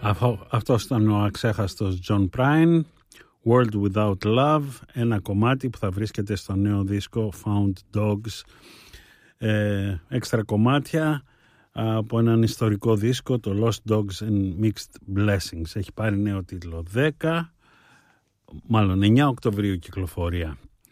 Αυτός ήταν ο αξέχαστος John Prine, World Without Love, ένα κομμάτι που θα βρίσκεται στο νέο δίσκο Found Dogs. Έξτρα κομμάτια από έναν ιστορικό δίσκο, το Lost Dogs and Mixed Blessings. Έχει πάρει νέο τίτλο 9 Οκτωβρίου κυκλοφορία.